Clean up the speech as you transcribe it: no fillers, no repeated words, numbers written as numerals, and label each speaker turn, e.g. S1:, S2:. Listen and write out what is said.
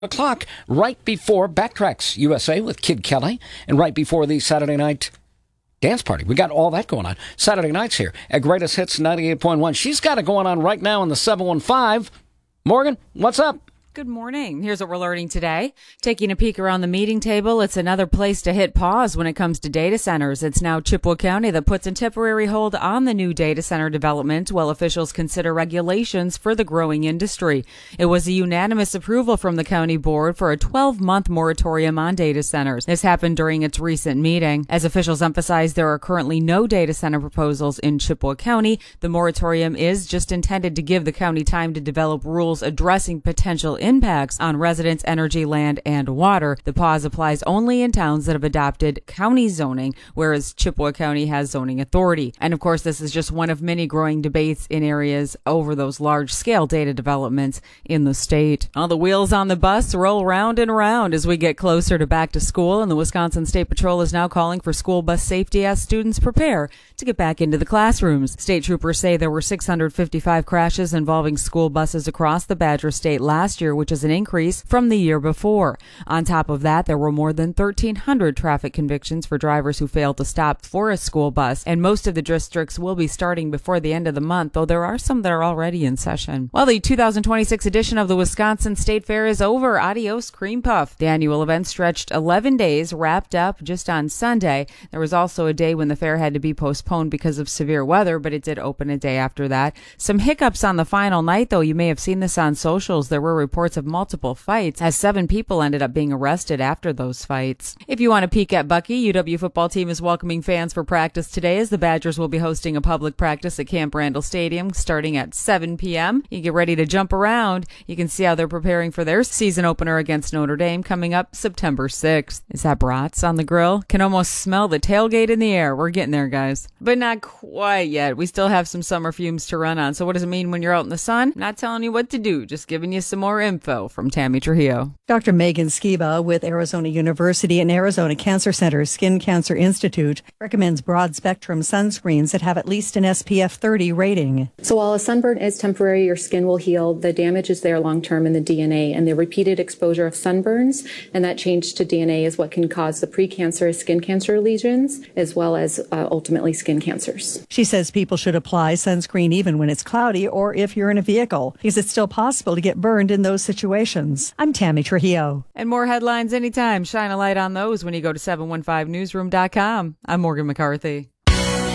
S1: o'clock, right before Backtracks USA with Kid Kelly, and right before the Saturday night dance party. We got all that going on. Saturday nights here at Greatest Hits 98.1. She's got it going on right now in the 715. Morgan, what's up?
S2: Good morning. Here's what we're learning today. Taking a peek around the meeting table, it's another place to hit pause when it comes to data centers. It's now Chippewa County that puts a temporary hold on the new data center development while officials consider regulations for the growing industry. It was a unanimous approval from the county board for a 12-month moratorium on data centers. This happened during its recent meeting. As officials emphasized, there are currently no data center proposals in Chippewa County. The moratorium is just intended to give the county time to develop rules addressing potential impacts on residents, energy, land, and water. The pause applies only in towns that have adopted county zoning, whereas Chippewa County has zoning authority. And of course, this is just one of many growing debates in areas over those large-scale data developments in the state. All the wheels on the bus roll round and round as we get closer to back to school, and the Wisconsin State Patrol is now calling for school bus safety as students prepare to get back into the classrooms. State troopers say there were 655 crashes involving school buses across the Badger State last year, which is an increase from the year before. On top of that, there were more than 1,300 traffic convictions for drivers who failed to stop for a school bus, and most of the districts will be starting before the end of the month, though there are some that are already in session. Well, the 2026 edition of the Wisconsin State Fair is over. Adios, Cream Puff. The annual event stretched 11 days, wrapped up just on Sunday. There was also a day when the fair had to be postponed because of severe weather, but it did open a day after that. Some hiccups on the final night, though. You may have seen this on socials. There were reports of multiple fights, as 7 people ended up being arrested after those fights. If you want to peek at Bucky, UW football team is welcoming fans for practice today as the Badgers will be hosting a public practice at Camp Randall Stadium starting at 7 p.m. You get ready to jump around. You can see how they're preparing for their season opener against Notre Dame coming up September 6th. Is that brats on the grill? Can almost smell the tailgate in the air. We're getting there, guys. But not quite yet. We still have some summer fumes to run on. So what does it mean when you're out in the sun? Not telling you what to do, just giving you some more info from Tammy Trujillo.
S3: Dr. Megan Skiba with Arizona University and Arizona Cancer Center's Skin Cancer Institute recommends broad-spectrum sunscreens that have at least an SPF 30 rating.
S4: So while a sunburn is temporary, your skin will heal. The damage is there long-term in the DNA, and the repeated exposure of sunburns and that change to DNA is what can cause the precancerous skin cancer lesions, as well as ultimately skin cancers.
S3: She says people should apply sunscreen even when it's cloudy or if you're in a vehicle, because it's still possible to get burned in those situations. I'm Tammy Trujillo.
S2: And more headlines anytime. Shine a light on those when you go to 715newsroom.com. I'm Morgan McCarthy.